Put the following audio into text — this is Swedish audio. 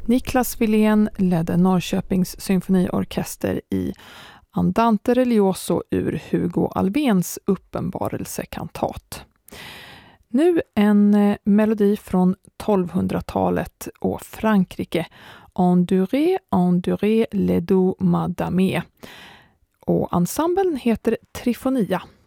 Niklas Wilén ledde Norrköpings symfoniorkester i Andante Religioso ur Hugo Alfvéns uppenbarelsekantat. Nu en melodi från 1200-talet och Frankrike. Endurez les doux madame. Och ensemblen heter Trifonia.